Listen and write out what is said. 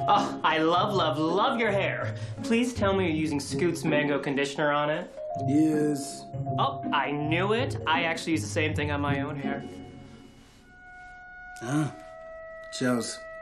Oh, I love your hair. Please tell me you're using Scoot's mango conditioner on it. Yes. Oh, I knew it. I actually use the same thing on my own hair. Ah, shows.